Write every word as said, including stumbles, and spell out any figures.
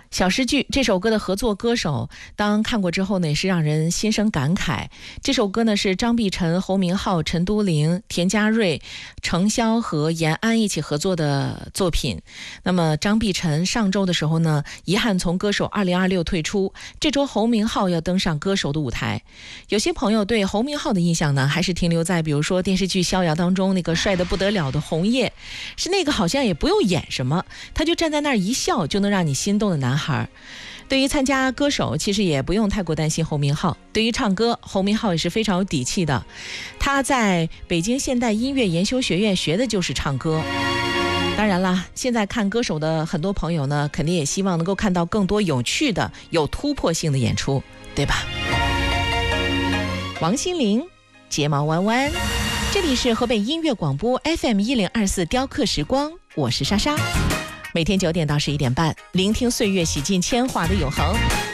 小诗句这首歌的合作歌手，当看过之后呢，也是让人心生感慨。这首歌呢是张碧晨、侯明昊、陈都灵、田家瑞、程潇和延安一起合作的作品。那么张碧晨上周的时候呢，遗憾从歌手二零二六退出，这周侯明昊要登上歌手的舞台。有些朋友对侯明昊的印象呢，还是停留在比如说电视剧《逍遥》当中那个帅得不得了的红叶，是那个好像也不用演什么，他就站在那儿一笑就能让你心动的男孩。对于参加歌手，其实也不用太过担心侯明昊。对于唱歌，侯明昊也是非常有底气的。他在北京现代音乐研修学院学的就是唱歌。当然啦，现在看歌手的很多朋友呢，肯定也希望能够看到更多有趣的、有突破性的演出，对吧？王心凌，睫毛弯弯。这里是河北音乐广播 F M 一零二四雕刻时光，我是莎莎。每天九点到十一点半，聆听岁月洗尽铅华的永恒。